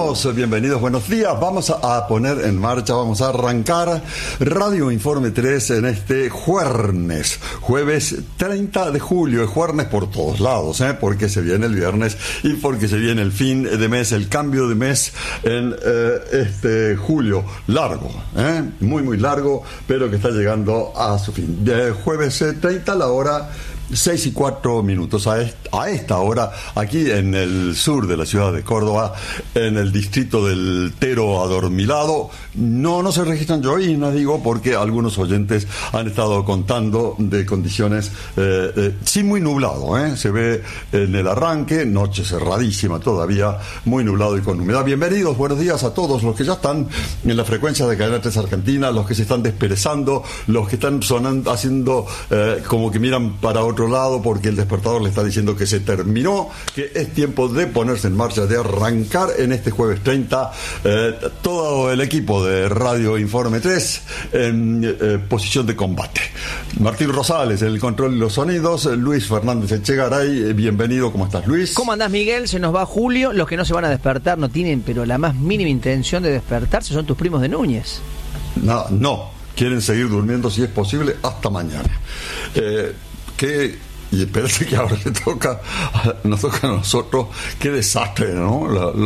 Bienvenidos, buenos días. Vamos a poner en marcha, vamos a arrancar Radio Informe 3 en este jueves 30 de julio. Es jueves por todos lados, porque se viene el viernes y porque se viene el fin de mes, el cambio de mes en este julio largo, muy largo, pero que está llegando a su fin. De jueves 30, la hora 6:04. A esta hora, aquí en el sur de la ciudad de Córdoba, en el distrito del Tero Adormilado, no se registran lloviznas, digo, porque algunos oyentes han estado contando de condiciones, sí, muy nublado, se ve en el arranque, noche cerradísima todavía, muy nublado y con humedad. Bienvenidos, buenos días a todos los que ya están en la frecuencia de Cadena 3 Argentina, los que se están desperezando, los que están sonando, haciendo como que miran para otro lado porque el despertador le está diciendo que se terminó, que es tiempo de ponerse en marcha, de arrancar en este jueves 30, todo el equipo de Radio Informe 3 en posición de combate. Martín Rosales, el control de los sonidos, Luis Fernández Echegaray, bienvenido, ¿cómo estás, Luis? ¿Cómo andás, Miguel? Se nos va Julio, los que no se van a despertar no tienen pero la más mínima intención de despertarse, son tus primos de Núñez. No, quieren seguir durmiendo si es posible hasta mañana. Y espérate que ahora nos toca a nosotros, qué desastre, ¿no?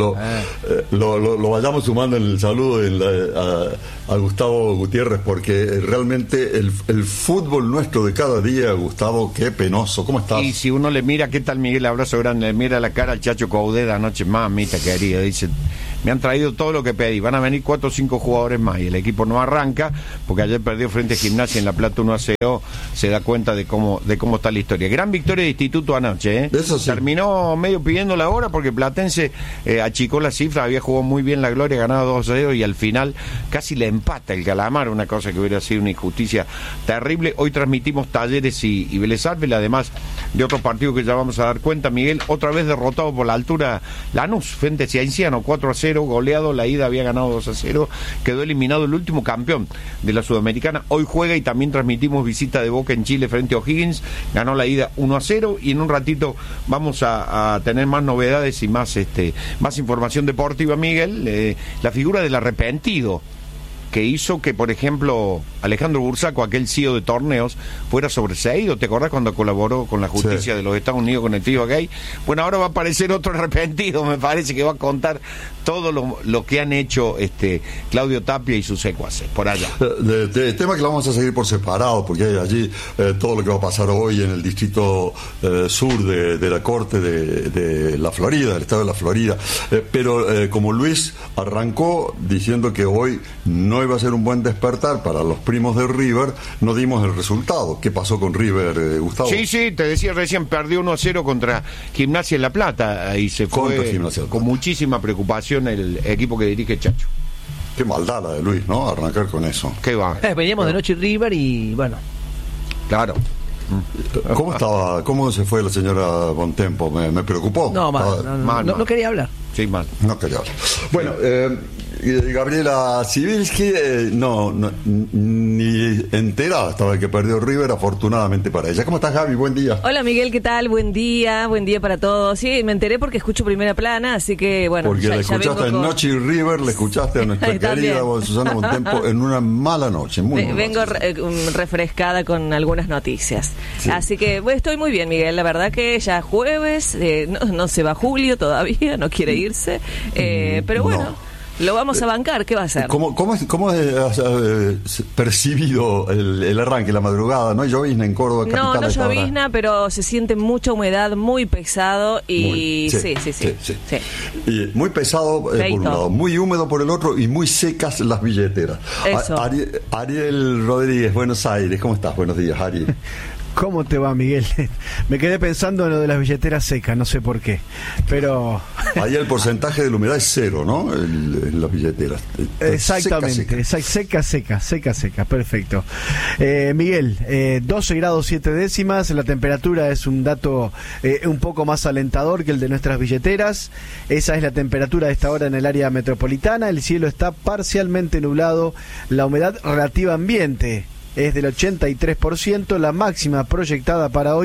Lo vayamos sumando en el saludo a Gustavo Gutiérrez, porque realmente el fútbol nuestro de cada día, Gustavo, qué penoso. ¿Cómo estás? Y si uno le mira, ¿qué tal, Miguel? Abrazo grande, le mira la cara al Chacho Caudeda anoche, mamita querida, dice: me han traído todo lo que pedí, van a venir 4 o 5 jugadores más, y el equipo no arranca, porque ayer perdió frente a Gimnasia en La Plata 1-0, se da cuenta de cómo está la historia. Gran victoria de Instituto anoche, Eso sí. Terminó medio pidiendo la hora, porque Platense achicó la cifra, había jugado muy bien la Gloria, ganado 2-0, y al final casi le empata el Calamar, una cosa que hubiera sido una injusticia terrible. Hoy transmitimos Talleres y Vélez Sarsfield, además de otros partidos que ya vamos a dar cuenta, Miguel. Otra vez derrotado por la altura Lanús frente a Cienciano, 4-0, goleado. La ida había ganado 2-0, quedó eliminado el último campeón de la Sudamericana. Hoy juega, y también transmitimos visita de Boca en Chile frente a O'Higgins, ganó la ida 1-0, y en un ratito vamos a tener más novedades y más información deportiva, Miguel. La figura del arrepentido que hizo que, por ejemplo, Alejandro Bursaco, aquel CEO de torneos, fuera sobreseído. ¿Te acordás cuando colaboró con la justicia de los Estados Unidos con el FIBA Gay? Bueno, ahora va a aparecer otro arrepentido, me parece, que va a contar todo lo que han hecho Claudio Tapia y sus secuaces por allá. Tema que lo vamos a seguir por separado, porque hay allí todo lo que va a pasar hoy en el distrito sur de la Corte de la Florida, del estado de la Florida. Pero como Luis arrancó diciendo que hoy no iba a ser un buen despertar para los primos de River, no dimos el resultado. ¿Qué pasó con River, Gustavo? Sí, te decía recién, perdió 1-0 contra Gimnasia en La Plata, y se fue con muchísima preocupación el equipo que dirige Chacho. Qué maldad la de Luis, ¿no? Arrancar con eso. ¿Qué va? Veníamos de noche River y bueno. Claro. ¿Cómo se fue la señora Bontempo? Me preocupó. No quería hablar. Sí, mal. No quería hablar. Bueno, Gabriela Sibilski, ni enterada estaba de que perdió River, afortunadamente para ella. ¿Cómo estás, Gaby? Buen día. Hola, Miguel, ¿qué tal? Buen día para todos. Sí, me enteré porque escucho Primera Plana, así que bueno. Porque la escuchaste en Noche y River, le escuchaste a nuestra querida Susana Bontempo en una mala noche. Vengo refrescada con algunas noticias. Sí. Así que estoy muy bien, Miguel. La verdad que ya jueves, no se va Julio todavía, no quiere irse, pero bueno. No. Lo vamos a bancar, ¿qué va a hacer? ¿Cómo has percibido el arranque, la madrugada? ¿No hay llovizna en Córdoba capital? No llovizna, pero se siente mucha humedad, muy pesado y sí. Y muy pesado por un lado, muy húmedo por el otro y muy secas las billeteras. Eso. Ariel Rodríguez, Buenos Aires, ¿cómo estás? Buenos días, Ariel. ¿Cómo te va, Miguel? Me quedé pensando en lo de las billeteras secas, no sé por qué, pero... Ahí el porcentaje de la humedad es 0, ¿no? En las billeteras. Exactamente, seca, perfecto. Miguel, 12 grados 7 décimas, la temperatura es un dato un poco más alentador que el de nuestras billeteras. Esa es la temperatura de esta hora en el área metropolitana, el cielo está parcialmente nublado, la humedad relativa ambiente es del 83%, la máxima proyectada para hoy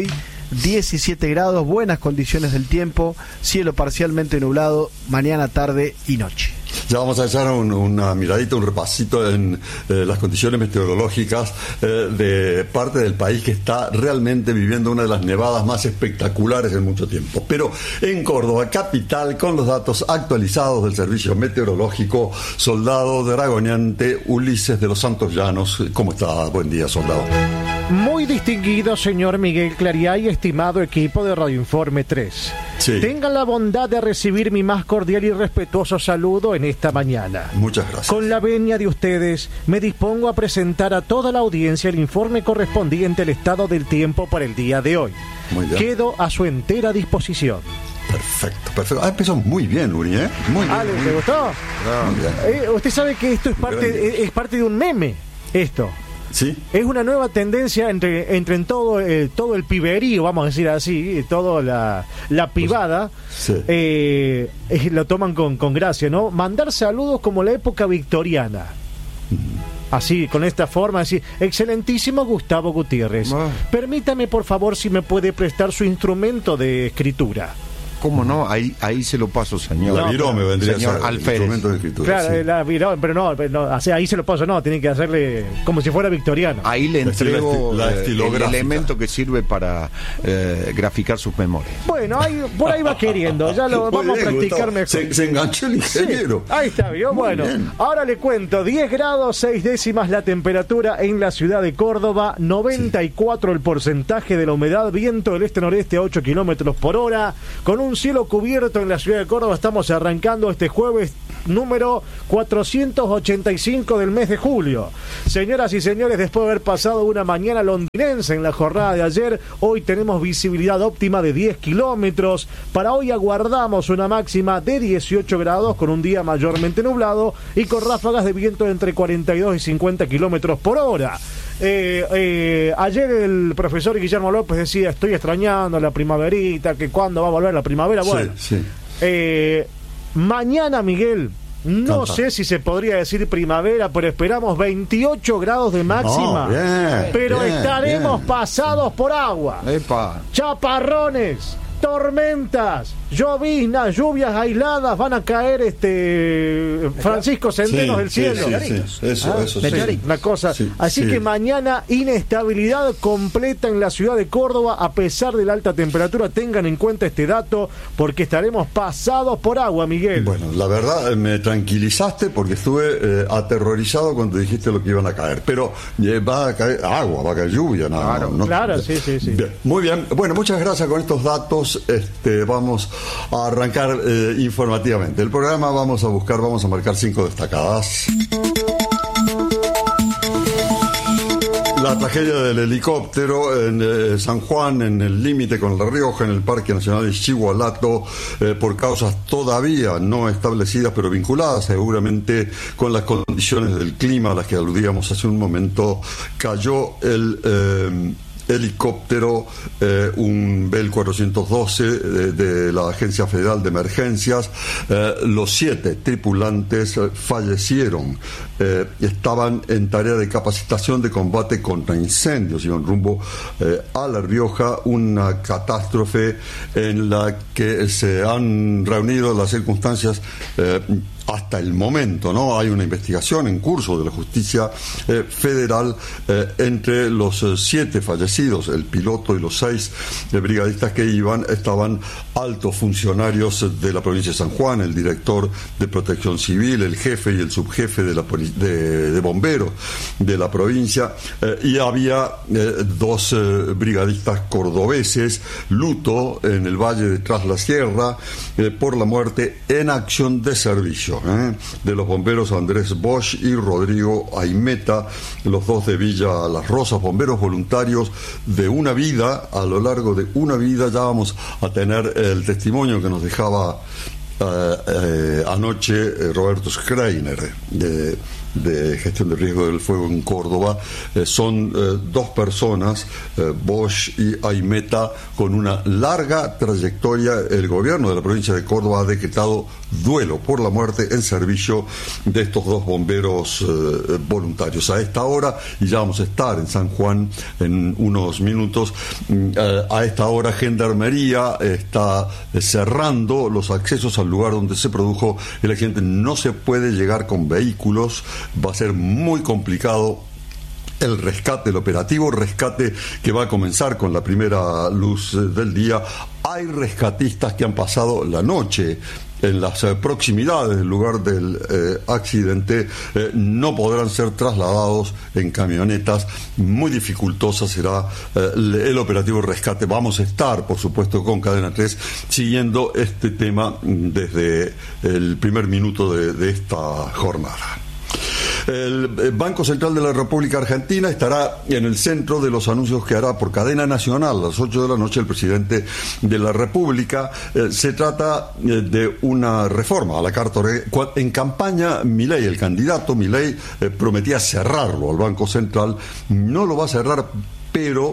17 grados, buenas condiciones del tiempo, cielo parcialmente nublado, mañana, tarde y noche. Ya vamos a echar una miradita, un repasito en las condiciones meteorológicas de parte del país que está realmente viviendo una de las nevadas más espectaculares en mucho tiempo. Pero en Córdoba, capital, con los datos actualizados del Servicio Meteorológico, soldado dragoniante Ulises de los Santos Llanos. ¿Cómo está? Buen día, soldado. Muy distinguido señor Miguel Clariay, estimado equipo de Radio Informe 3. Sí. Tengan la bondad de recibir mi más cordial y respetuoso saludo en esta mañana. Muchas gracias. Con la venia de ustedes, me dispongo a presentar a toda la audiencia el informe correspondiente al estado del tiempo para el día de hoy. Muy bien. Quedo a su entera disposición. Perfecto, perfecto. Empezó muy bien, Uri, ¿eh? Muy bien. Ale, ¿te gustó? Muy bien. Usted sabe que esto es parte de un meme, esto. ¿Sí? Es una nueva tendencia entre en todo el piberío, vamos a decir así, toda la pibada, sí. Lo toman con gracia, ¿no? Mandar saludos como la época victoriana. Así, con esta forma, así, excelentísimo Gustavo Gutiérrez. Permítame, por favor, si me puede prestar su instrumento de escritura. ¿Cómo no? Ahí se lo paso, señor. La virome vendría señor a ser Alférez. el instrumento de escritura. Claro, sí. la virome, pero no, o sea, ahí se lo paso, no, tienen que hacerle como si fuera victoriano. Ahí le entrego La el estilográfica. elemento que sirve para graficar sus memorias. Bueno, por ahí va queriendo, ya lo Muy vamos bien, a practicar Gustavo. mejor. Se enganchó el ingeniero. Sí, ahí está, ¿vio? Muy Bueno, bien. ahora le cuento, 10 grados 6 décimas la temperatura en la ciudad de Córdoba, 94 el porcentaje de la humedad, viento del este-noreste a 8 kilómetros por hora, con un cielo cubierto en la ciudad de Córdoba. Estamos arrancando este jueves número 485 del mes de julio. Señoras y señores, después de haber pasado una mañana londinense en la jornada de ayer, hoy tenemos visibilidad óptima de 10 kilómetros. Para hoy aguardamos una máxima de 18 grados con un día mayormente nublado y con ráfagas de viento de entre 42 y 50 kilómetros por hora. Ayer el profesor Guillermo López decía, estoy extrañando la primaverita, que cuándo va a volver la primavera. Bueno, Sí. Mañana, Miguel, no sé si se podría decir primavera, pero esperamos 28 grados de máxima. Bien, pero bien, estaremos bien. pasados por agua. ¡Epa! Chaparrones, tormentas, lloviznas, lluvias aisladas, van a caer Francisco Centenos del cielo. Sí. Eso sí. meteoritos. Una cosa. Sí, Así sí. que mañana inestabilidad completa en la ciudad de Córdoba a pesar de la alta temperatura. Tengan en cuenta este dato porque estaremos pasados por agua, Miguel. Bueno, la verdad me tranquilizaste porque estuve aterrorizado cuando dijiste lo que iban a caer. Pero va a caer agua, va a caer lluvia, nada. Claro, sí. Bien, muy bien. Bueno, muchas gracias con estos datos. Vamos a arrancar informativamente. El programa vamos a marcar 5 destacadas. La tragedia del helicóptero en San Juan, en el límite con La Rioja, en el Parque Nacional de Ixigualato, por causas todavía no establecidas, pero vinculadas seguramente con las condiciones del clima a las que aludíamos hace un momento, cayó el helicóptero, un Bell 412 de la Agencia Federal de Emergencias. Los 7 tripulantes fallecieron. Estaban en tarea de capacitación de combate contra incendios, iban rumbo a La Rioja, una catástrofe en la que se han reunido las circunstancias hasta el momento, ¿no? Hay una investigación en curso de la justicia federal entre los 7 fallecidos, el piloto y los 6 brigadistas que estaban altos funcionarios de la provincia de San Juan, el director de Protección Civil, el jefe y el subjefe de bomberos de la provincia, y había 2 brigadistas cordobeses, luto en el Valle de Tras la Sierra por la muerte en acción de servicio de los bomberos Andrés Bosch y Rodrigo Aimeta, los 2 de Villa Las Rosas, bomberos voluntarios de una vida. A lo largo de una vida ya vamos a tener el testimonio que nos dejaba anoche Roberto Schreiner de Gestión de Riesgo del Fuego en Córdoba. Son dos personas, Bosch y Aimeta, con una larga trayectoria. El gobierno de la provincia de Córdoba ha decretado duelo por la muerte en servicio de estos dos bomberos voluntarios. A esta hora, y ya vamos a estar en San Juan en unos minutos, a esta hora Gendarmería está cerrando los accesos al lugar donde se produjo el accidente. No se puede llegar con vehículos, va a ser muy complicado el rescate, el operativo rescate que va a comenzar con la primera luz del día. Hay rescatistas que han pasado la noche en las proximidades del lugar del accidente, no podrán ser trasladados en camionetas. Muy dificultosa será el operativo rescate. Vamos a estar, por supuesto, con Cadena 3 siguiendo este tema desde el primer minuto de esta jornada. El Banco Central de la República Argentina estará en el centro de los anuncios que hará por cadena nacional a las 8 de la noche el presidente de la República. Se trata de una reforma a la Carta. En campaña, Milei, el candidato Milei, prometía cerrarlo al Banco Central. No lo va a cerrar, pero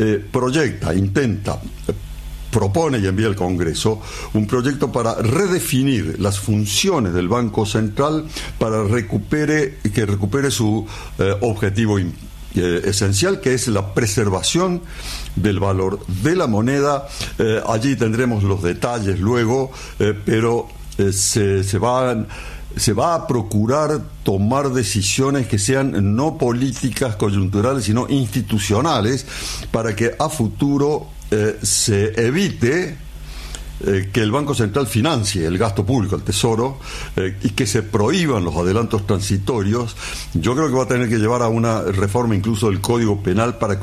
propone y envía al Congreso un proyecto para redefinir las funciones del Banco Central para que recupere su objetivo esencial, que es la preservación del valor de la moneda. Allí tendremos los detalles luego, pero se va a procurar tomar decisiones que sean no políticas coyunturales, sino institucionales, para que a futuro se evite que el Banco Central financie el gasto público, el Tesoro, y que se prohíban los adelantos transitorios. Yo creo que va a tener que llevar a una reforma incluso del Código Penal para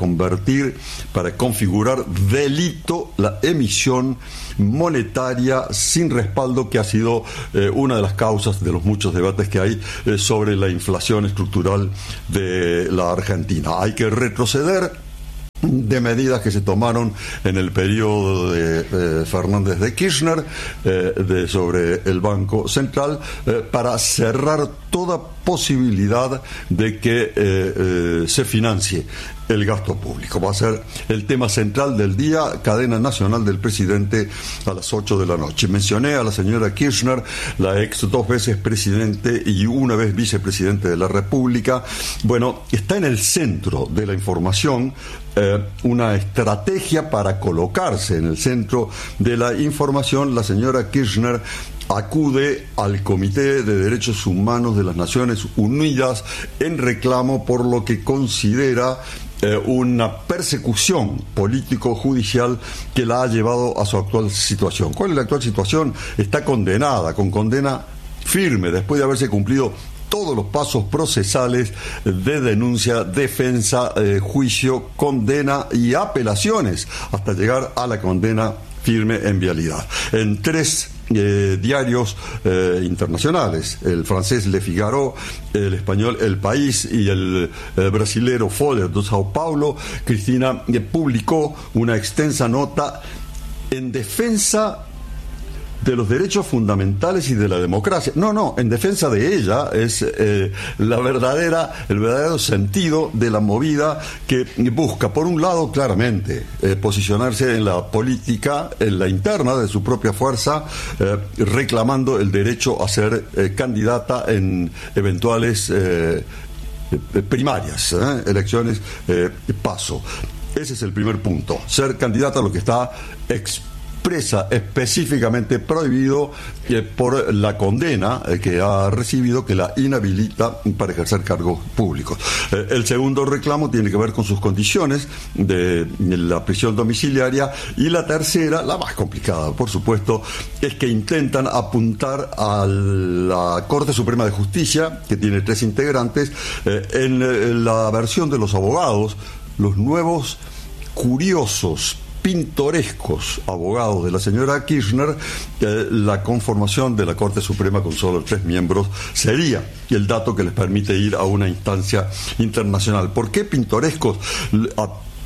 configurar delito la emisión monetaria sin respaldo, que ha sido una de las causas de los muchos debates que hay sobre la inflación estructural de la Argentina. Hay que retroceder de medidas que se tomaron en el periodo de Fernández de Kirchner sobre el Banco Central para cerrar toda posibilidad de que se financie el gasto público. Va a ser el tema central del día, cadena nacional del presidente a las 8 de la noche. Mencioné a la señora Kirchner, la ex 2 veces presidente y una vez vicepresidente de la República. Bueno, está en el centro de la información una estrategia para colocarse en el centro de la información. La señora Kirchner acude al Comité de Derechos Humanos de las Naciones Unidas en reclamo por lo que considera una persecución político-judicial que la ha llevado a su actual situación. ¿Cuál es la actual situación? Está condenada, con condena firme, después de haberse cumplido todos los pasos procesales de denuncia, defensa, juicio, condena y apelaciones, hasta llegar a la condena firme en vialidad. En 3 diarios internacionales, el francés Le Figaro, el español El País y el brasilero Folha de Sao Paulo, Cristina publicó una extensa nota en defensa de los derechos fundamentales y de la democracia. No, en defensa de ella es el verdadero sentido de la movida, que busca, por un lado, claramente, posicionarse en la política, en la interna de su propia fuerza, reclamando el derecho a ser candidata en eventuales primarias, elecciones, paso. Ese es el primer punto, ser candidata, lo que está expresa específicamente prohibido por la condena que ha recibido, que la inhabilita para ejercer cargos públicos. El segundo reclamo tiene que ver con sus condiciones de la prisión domiciliaria, y la tercera, la más complicada por supuesto, es que intentan apuntar a la Corte Suprema de Justicia, que tiene 3 integrantes, en la versión de los abogados, los nuevos, curiosos, pintorescos abogados de la señora Kirchner. La conformación de la Corte Suprema con solo 3 miembros sería el dato que les permite ir a una instancia internacional. ¿Por qué pintorescos?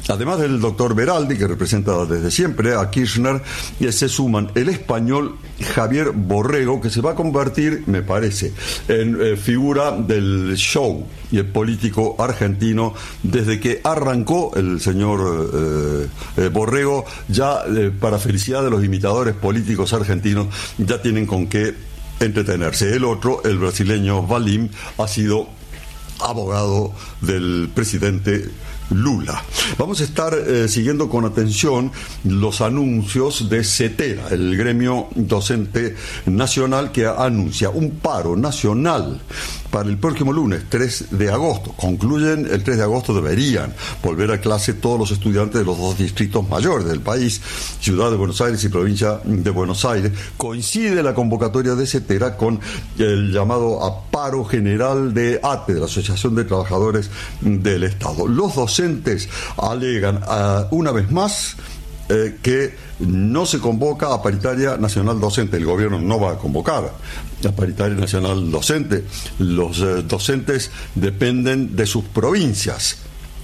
Además del doctor Beraldi, que representa desde siempre a Kirchner, se suman el español Javier Borrego, que se va a convertir, me parece, en figura del show y el político argentino desde que arrancó el señor Borrego. Ya para felicidad de los imitadores políticos argentinos, ya tienen con qué entretenerse. El otro, el brasileño Valim, ha sido abogado del presidente Lula. Vamos a estar siguiendo con atención los anuncios de CETERA, el gremio docente nacional, que anuncia un paro nacional para el próximo lunes, 3 de agosto. Concluyen el 3 de agosto, deberían volver a clase todos los estudiantes de los 2 distritos mayores del país, Ciudad de Buenos Aires y Provincia de Buenos Aires. Coincide la convocatoria de CETERA con el llamado a paro general de ATE, de la Asociación de Trabajadores del Estado. Los docentes alegan una vez más que no se convoca a paritaria nacional docente. El gobierno no va a convocar a paritaria nacional docente. Los docentes dependen de sus provincias.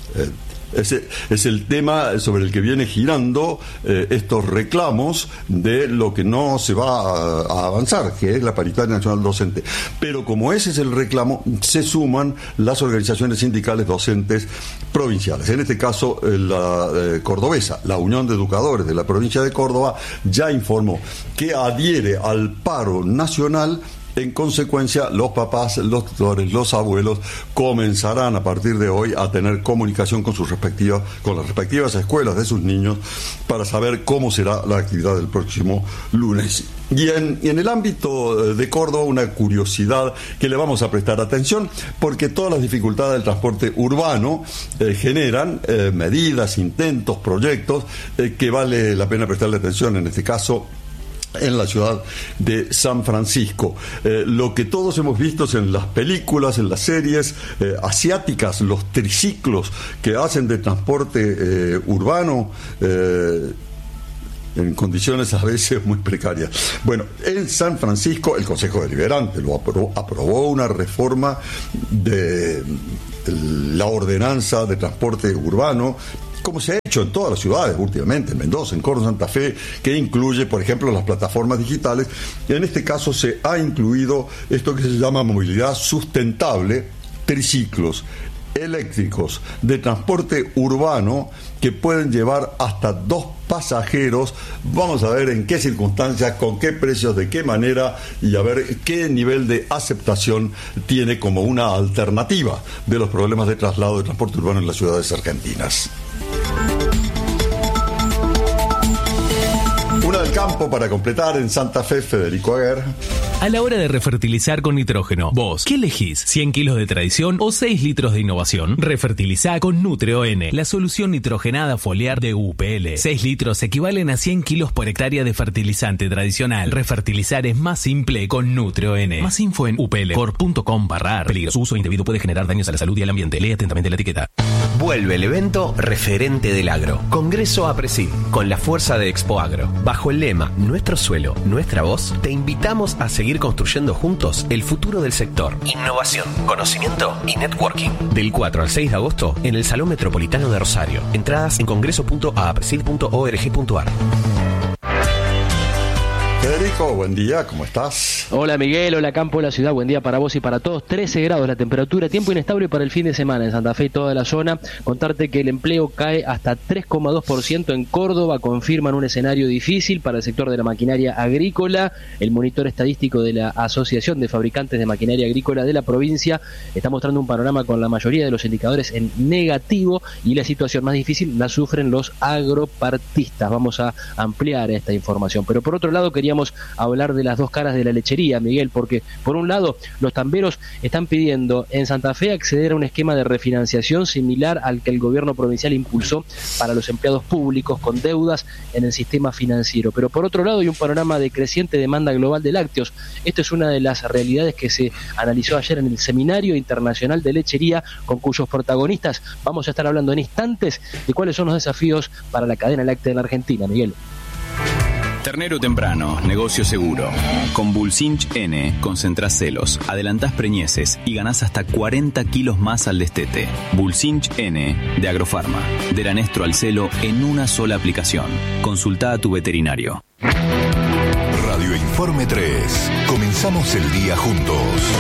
Ese es el tema sobre el que viene girando estos reclamos de lo que no se va a avanzar, que es la paritaria nacional docente. Pero como ese es el reclamo, se suman las organizaciones sindicales docentes provinciales. En este caso, la cordobesa, la Unión de Educadores de la provincia de Córdoba, ya informó que adhiere al paro nacional. En consecuencia, los papás, los tutores, los abuelos comenzarán a partir de hoy a tener comunicación con las respectivas escuelas de sus niños para saber cómo será la actividad del próximo lunes. Y en el ámbito de Córdoba, una curiosidad que le vamos a prestar atención, porque todas las dificultades del transporte urbano generan medidas, intentos, proyectos que vale la pena prestarle atención, en este caso en la ciudad de San Francisco. Lo que todos hemos visto en las películas, en las series asiáticas, los triciclos que hacen de transporte urbano en condiciones a veces muy precarias. Bueno, en San Francisco el Consejo Deliberante aprobó una reforma de la ordenanza de transporte urbano, como se ha hecho en todas las ciudades últimamente, en Mendoza, en Córdoba, Santa Fe, que incluye, por ejemplo, las plataformas digitales. En este caso se ha incluido esto que se llama movilidad sustentable, triciclos eléctricos de transporte urbano que pueden llevar hasta 2 pasajeros. Vamos a ver en qué circunstancias, con qué precios, de qué manera, y a ver qué nivel de aceptación tiene como una alternativa de los problemas de traslado de transporte urbano en las ciudades argentinas. Una del campo para completar en Santa Fe, Federico Aguer. A la hora de refertilizar con nitrógeno, vos, ¿qué elegís? ¿100 kilos de tradición o 6 litros de innovación? Refertilizá con Nutrio-N, la solución nitrogenada foliar de UPL. 6 litros equivalen a 100 kilos por hectárea de fertilizante tradicional. Refertilizar es más simple con Nutrio-N. Más info en uplcorp.com/ar. Peligro. Su uso indebido puede generar daños a la salud y al ambiente. Lee atentamente la etiqueta. Vuelve el evento referente del agro. Congreso APRESID, con la fuerza de Expo Agro. Bajo el lema Nuestro suelo, nuestra voz, te invitamos a seguir construyendo juntos el futuro del sector. Innovación, conocimiento y networking. Del 4 al 6 de agosto en el Salón Metropolitano de Rosario. Entradas en congreso.apresid.org.ar. Federico, buen día, ¿cómo estás? Hola Miguel, hola campo de la ciudad, buen día para vos y para todos. 13 grados la temperatura, tiempo inestable para el fin de semana en Santa Fe y toda la zona. Contarte que el empleo cae hasta 3,2% en Córdoba, confirman un escenario difícil para el sector de la maquinaria agrícola. El monitor estadístico de la Asociación de Fabricantes de Maquinaria Agrícola de la provincia está mostrando un panorama con la mayoría de los indicadores en negativo, y la situación más difícil la sufren los agropartistas. Vamos a ampliar esta información, pero por otro lado queríamos hablar de las dos caras de la lechería, Miguel, porque por un lado los tamberos están pidiendo en Santa Fe acceder a un esquema de refinanciación similar al que el gobierno provincial impulsó para los empleados públicos con deudas en el sistema financiero, pero por otro lado hay un panorama de creciente demanda global de lácteos. Esto es una de las realidades que se analizó ayer en el Seminario Internacional de Lechería, con cuyos protagonistas vamos a estar hablando en instantes de cuáles son los desafíos para la cadena láctea en la Argentina, Miguel. Ternero temprano, negocio seguro. Con Bulcinch N concentrás celos, adelantás preñeces y ganás hasta 40 kilos más al destete. Bulcinch N de Agrofarma. Del anestro al celo en una sola aplicación. Consulta a tu veterinario. Radio Informe 3. Comenzamos el día juntos.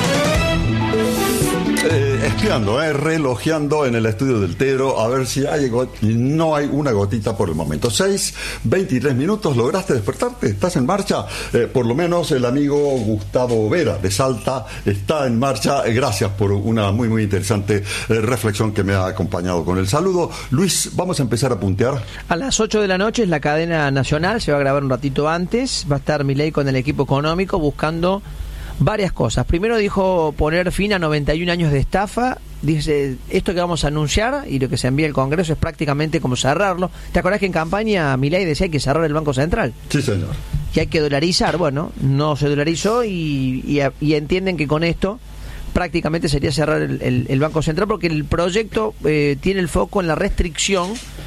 Espiando, relojeando en el estudio del Tero, a ver si hay no hay una gotita por el momento. 6:23 minutos, ¿lograste despertarte? ¿Estás en marcha? Por lo menos el amigo Gustavo Vera de Salta está en marcha. Gracias por una muy muy interesante reflexión que me ha acompañado con el saludo. Luis, vamos a empezar a puntear. A las 8 de la noche es la cadena nacional, se va a grabar un ratito antes, va a estar Milei con el equipo económico buscando varias cosas. Primero dijo poner fin a 91 años de estafa. Dice, esto que vamos a anunciar y lo que se envía al Congreso es prácticamente como cerrarlo. ¿Te acordás que en campaña Milei decía que hay que cerrar el Banco Central? Sí, señor. Y hay que dolarizar. Bueno, no se dolarizó y entienden que con esto prácticamente sería cerrar el Banco Central, porque el proyecto tiene el foco en la restricción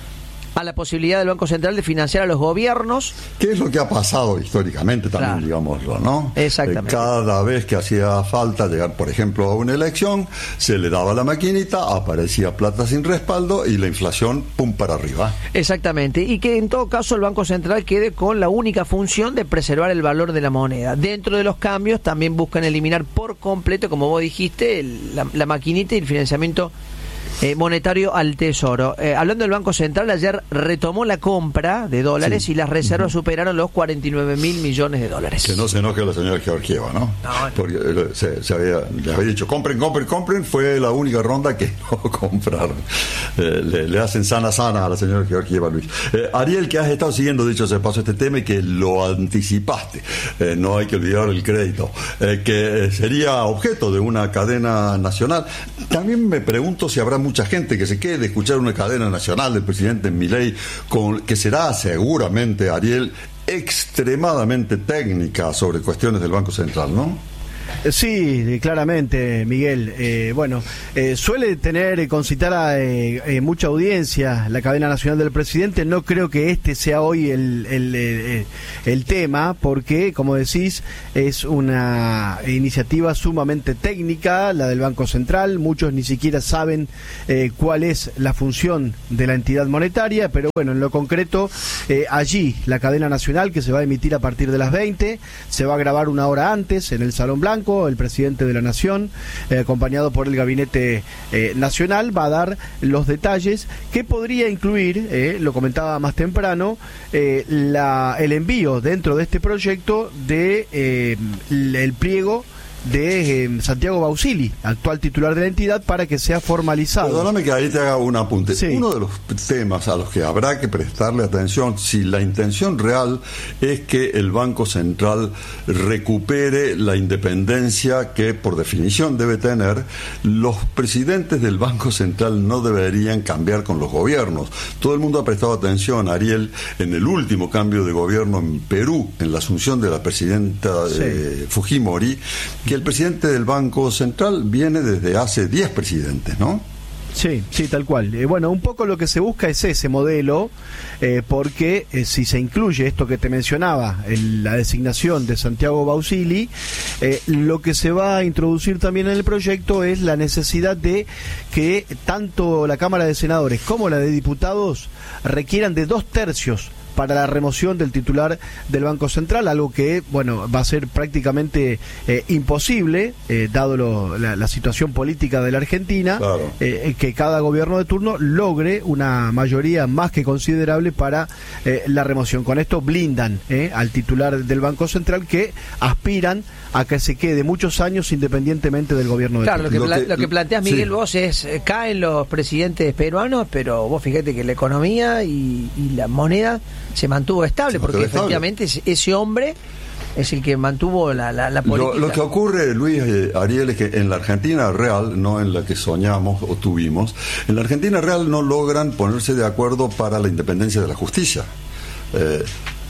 a la posibilidad del Banco Central de financiar a los gobiernos. ¿Qué es lo que ha pasado históricamente también, claro, digámoslo, ¿no? Exactamente. Cada vez que hacía falta llegar, por ejemplo, a una elección, se le daba la maquinita, aparecía plata sin respaldo y la inflación, pum, para arriba. Exactamente. Y que en todo caso el Banco Central quede con la única función de preservar el valor de la moneda. Dentro de los cambios también buscan eliminar por completo, como vos dijiste, la maquinita y el financiamiento monetario al Tesoro. Hablando del Banco Central, ayer retomó la compra de dólares, sí, y las reservas superaron los 49.000 millones de dólares. Que no se enoje la señora Georgieva, ¿no? Porque les había dicho, compren, fue la única ronda que no compraron. Le hacen sana a la señora Georgieva, Luis. Ariel, que has estado siguiendo, dicho se pasó este tema y que lo anticipaste, no hay que olvidar el crédito, que sería objeto de una cadena nacional. También me pregunto si habrá mucha gente que se quede de escuchar una cadena nacional del presidente Milei, que será seguramente, Ariel, extremadamente técnica sobre cuestiones del Banco Central, ¿no? Sí, claramente, Miguel. Suele tener, concitar mucha audiencia la cadena nacional del presidente. No creo que este sea hoy el tema, porque, como decís, es una iniciativa sumamente técnica, la del Banco Central. Muchos ni siquiera saben cuál es la función de la entidad monetaria, pero bueno, en lo concreto, allí, la cadena nacional, que se va a emitir a partir de las 20, se va a grabar una hora antes en el Salón Blanco. El presidente de la Nación, acompañado por el Gabinete Nacional, va a dar los detalles que podría incluir, lo comentaba más temprano, el envío dentro de este proyecto de el pliego de Santiago Bausili, actual titular de la entidad, para que sea formalizado. Perdóname que ahí te haga un apunte. Sí. Uno de los temas a los que habrá que prestarle atención, si la intención real es que el Banco Central recupere la independencia que por definición debe tener, los presidentes del Banco Central no deberían cambiar con los gobiernos. Todo el mundo ha prestado atención, Ariel, en el último cambio de gobierno en Perú, en la asunción de la presidenta Fujimori, que el presidente del Banco Central viene desde hace 10 presidentes, ¿no? Sí, tal cual. Bueno, un poco lo que se busca es ese modelo, porque si se incluye esto que te mencionaba, la designación de Santiago Bausili, lo que se va a introducir también en el proyecto es la necesidad de que tanto la Cámara de Senadores como la de Diputados requieran de 2/3 para la remoción del titular del Banco Central, algo que, bueno, va a ser prácticamente imposible, dado la situación política de la Argentina, claro, que cada gobierno de turno logre una mayoría más que considerable para la remoción. Con esto blindan al titular del Banco Central, que aspiran a que se quede muchos años independientemente del gobierno de turno. Claro, lo que planteas, Miguel, sí, vos es, caen los presidentes peruanos, pero vos fíjate que la economía y la moneda se mantuvo estable, porque efectivamente ese hombre es el que mantuvo la política. Lo que ocurre, Luis, Ariel, es que en la Argentina real, no en la que soñamos o tuvimos, en la Argentina real no logran ponerse de acuerdo para la independencia de la justicia.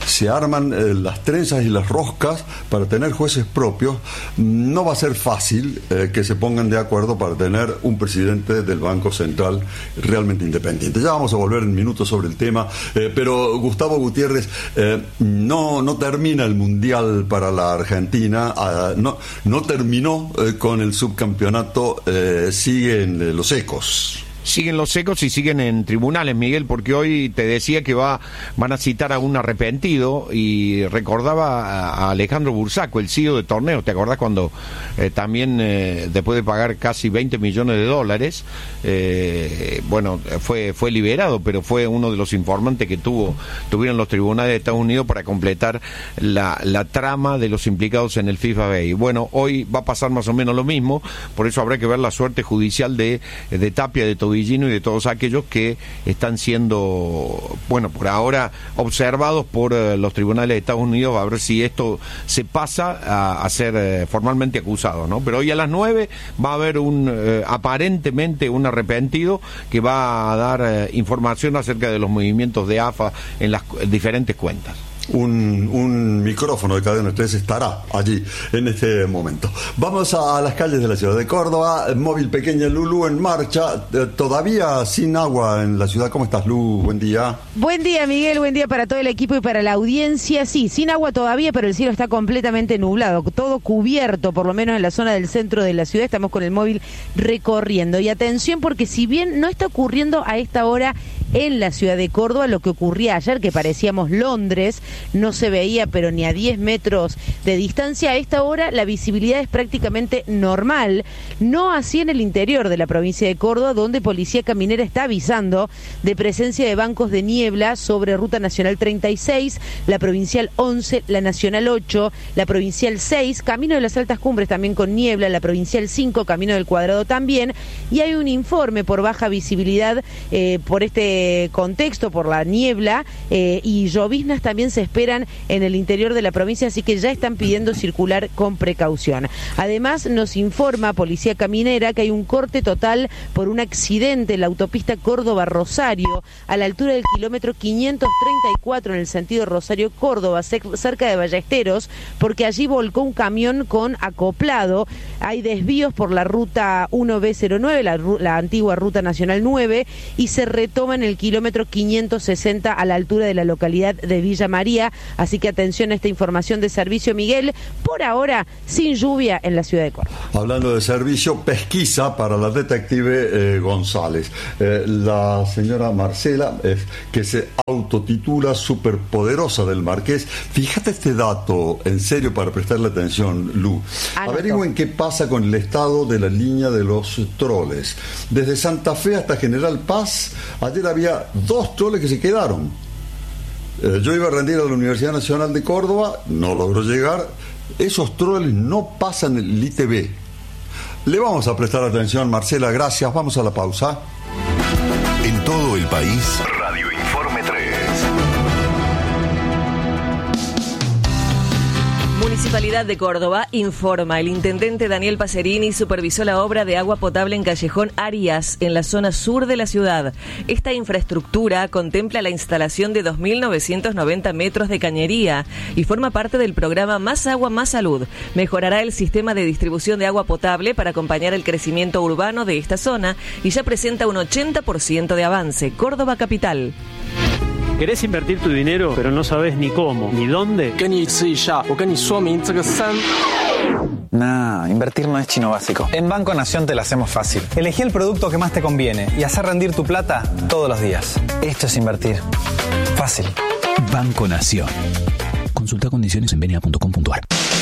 se arman las trenzas y las roscas para tener jueces propios, no va a ser fácil que se pongan de acuerdo para tener un presidente del Banco Central realmente independiente. Ya vamos a volver en minutos sobre el tema, pero Gustavo Gutiérrez, no termina el Mundial para la Argentina, no terminó con el subcampeonato, siguen los ecos. Siguen los ecos y siguen en tribunales, Miguel, porque hoy te decía que van a citar a un arrepentido y recordaba a Alejandro Bursaco, el CEO de Torneos. ¿Te acordás cuando también después de pagar casi $20 millones, fue liberado, pero fue uno de los informantes que tuvieron los tribunales de Estados Unidos para completar la trama de los implicados en el FIFA Bay? Bueno, hoy va a pasar más o menos lo mismo, por eso habrá que ver la suerte judicial de Tapia, de Tobillino y de todos aquellos que están siendo, por ahora observados por los tribunales de Estados Unidos, a ver si esto se pasa a ser formalmente acusado, ¿no? Pero hoy a las 9 va a haber aparentemente un arrepentido que va a dar información acerca de los movimientos de AFA en las diferentes cuentas. Un micrófono de Cadena 3 estará allí en este momento. Vamos a las calles de la ciudad de Córdoba. Móvil Pequeña Lulú en marcha, todavía sin agua en la ciudad. ¿Cómo estás, Lu? Buen día. Buen día, Miguel, buen día para todo el equipo y para la audiencia. Sí, sin agua todavía, pero el cielo está completamente nublado, todo cubierto, por lo menos en la zona del centro de la ciudad. Estamos con el móvil recorriendo. Y atención, porque si bien no está ocurriendo a esta hora en la ciudad de Córdoba lo que ocurría ayer, que parecíamos Londres, no se veía pero ni a 10 metros de distancia, a esta hora la visibilidad es prácticamente normal, no así en el interior de la provincia de Córdoba, donde Policía Caminera está avisando de presencia de bancos de niebla sobre Ruta Nacional 36, la Provincial 11, la Nacional 8, la Provincial 6, Camino de las Altas Cumbres también con niebla, la Provincial 5, Camino del Cuadrado también, y hay un informe por baja visibilidad por este contexto, por la niebla, y lloviznas también se esperan en el interior de la provincia, así que ya están pidiendo circular con precaución. Además, nos informa Policía Caminera que hay un corte total por un accidente en la autopista Córdoba-Rosario, a la altura del kilómetro 534 en el sentido Rosario-Córdoba, cerca de Ballesteros, porque allí volcó un camión con acoplado. Hay desvíos por la ruta 1B09, la antigua ruta nacional 9, y se retoma en el kilómetro 560 a la altura de la localidad de Villa María, así que atención a esta información de servicio, Miguel. Por ahora, sin lluvia en la ciudad de Córdoba. Hablando de servicio, pesquisa para la detective González. La señora Marcela, que se autotitula superpoderosa del Marqués. Fíjate este dato, en serio, para prestarle atención, Lu. Averigüen qué pasa con el estado de la línea de los troles. Desde Santa Fe hasta General Paz, ayer había 2 troles que se quedaron. Yo iba a rendir a la Universidad Nacional de Córdoba, no logró llegar. Esos troles no pasan el ITB. Le vamos a prestar atención, Marcela, gracias. Vamos a la pausa. En todo el país, Radio Informe 3. Municipalidad de Córdoba informa. El intendente Daniel Pacerini supervisó la obra de agua potable en Callejón Arias, en la zona sur de la ciudad. Esta infraestructura contempla la instalación de 2.990 metros de cañería y forma parte del programa Más Agua, Más Salud. Mejorará el sistema de distribución de agua potable para acompañar el crecimiento urbano de esta zona y ya presenta un 80% de avance. Córdoba Capital. ¿Querés invertir tu dinero, pero no sabes ni cómo, ni dónde? Nah, invertir no es chino básico. En Banco Nación te lo hacemos fácil. Elegí el producto que más te conviene y hacer rendir tu plata todos los días. Esto es invertir. Fácil. Banco Nación. Consulta condiciones en benia.com.ar.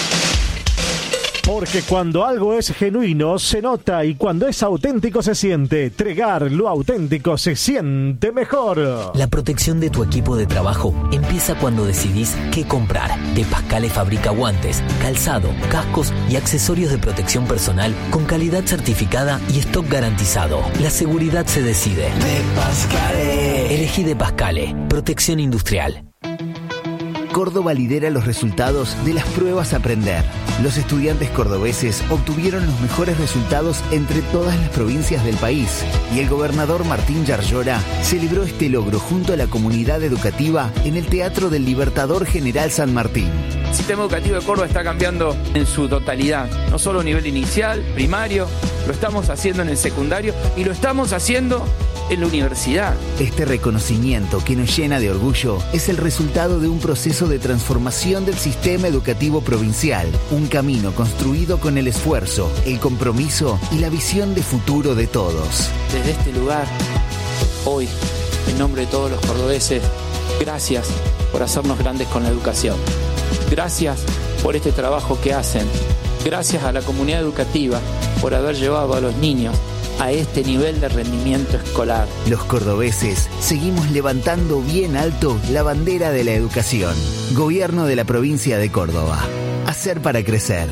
Porque cuando algo es genuino se nota y cuando es auténtico se siente. Tregar, lo auténtico se siente mejor. La protección de tu equipo de trabajo empieza cuando decidís qué comprar. De Pascale fabrica guantes, calzado, cascos y accesorios de protección personal con calidad certificada y stock garantizado. La seguridad se decide. De Pascale. Elegí De Pascale. Protección industrial. Córdoba lidera los resultados de las pruebas Aprender. Los estudiantes cordobeses obtuvieron los mejores resultados entre todas las provincias del país y el gobernador Martín Yarlora celebró este logro junto a la comunidad educativa en el Teatro del Libertador General San Martín. El sistema educativo de Córdoba está cambiando en su totalidad, no solo a nivel inicial, primario, lo estamos haciendo en el secundario y lo estamos haciendo en la universidad. Este reconocimiento que nos llena de orgullo es el resultado de un proceso de transformación del sistema educativo provincial, un camino construido con el esfuerzo, el compromiso y la visión de futuro de todos. Desde este lugar, hoy, en nombre de todos los cordobeses, gracias por hacernos grandes con la educación. Gracias por este trabajo que hacen. Gracias a la comunidad educativa por haber llevado a los niños a este nivel de rendimiento escolar. Los cordobeses seguimos levantando bien alto la bandera de la educación. Gobierno de la provincia de Córdoba. Hacer para crecer.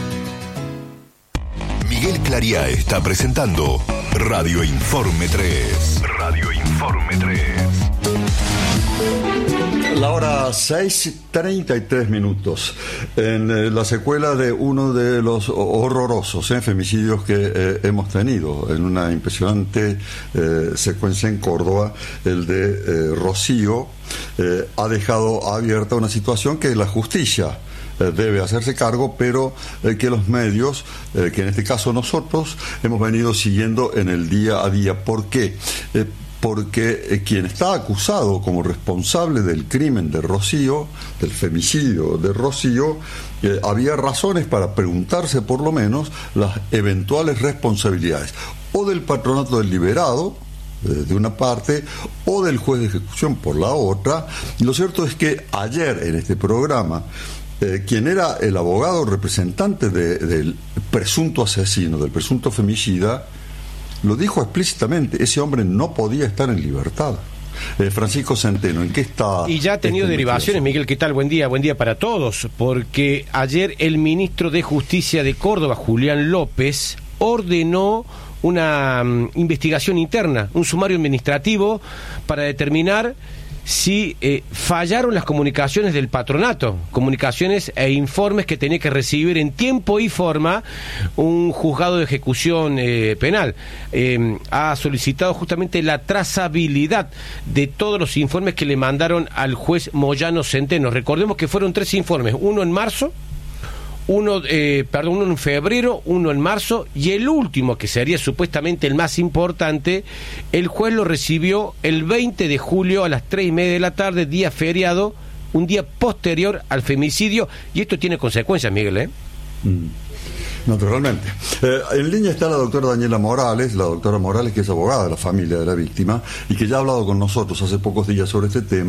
Miguel Clariá está presentando Radio Informe 3. Radio Informe 3. La hora 6:33. En la secuela de uno de los horrorosos femicidios que hemos tenido en una impresionante secuencia en Córdoba, el de Rocío, ha dejado abierta una situación que la justicia debe hacerse cargo, pero que los medios, que en este caso nosotros, hemos venido siguiendo en el día a día. ¿Por qué? Porque quien está acusado como responsable del crimen de Rocío, del femicidio de Rocío, había razones para preguntarse por lo menos las eventuales responsabilidades o del patronato del liberado, de una parte, o del juez de ejecución por la otra. Y lo cierto es que ayer en este programa, quien era el abogado representante del presunto asesino, del presunto femicida, lo dijo explícitamente: ese hombre no podía estar en libertad. Francisco Centeno, ¿en qué está? Y ya ha tenido derivaciones, Miguel, ¿qué tal? Buen día para todos, porque ayer el ministro de Justicia de Córdoba, Julián López, ordenó una investigación interna, un sumario administrativo para determinar si fallaron las comunicaciones del patronato, comunicaciones e informes que tenía que recibir en tiempo y forma un juzgado de ejecución penal. Ha solicitado justamente la trazabilidad de todos los informes que le mandaron al juez Moyano Centeno. Recordemos que fueron 3 informes, uno en marzo, uno en febrero, uno en marzo, y el último, que sería supuestamente el más importante, el juez lo recibió el 20 de julio a las 3:30 de la tarde, día feriado, un día posterior al femicidio, y esto tiene consecuencias, Miguel, Naturalmente. En línea está la doctora Daniela Morales, que es abogada de la familia de la víctima y que ya ha hablado con nosotros hace pocos días sobre este tema.